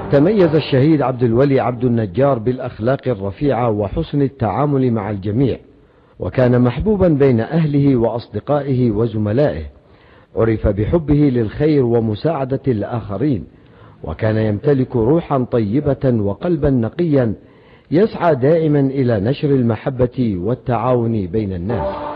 تميز الشهيد عبد الولي عبد النجار بالأخلاق الرفيعة وحسن التعامل مع الجميع، وكان محبوبا بين أهله وأصدقائه وزملائه، عرف بحبه للخير ومساعدة الآخرين، وكان يمتلك روحا طيبة وقلبا نقيا يسعى دائما إلى نشر المحبة والتعاون بين الناس.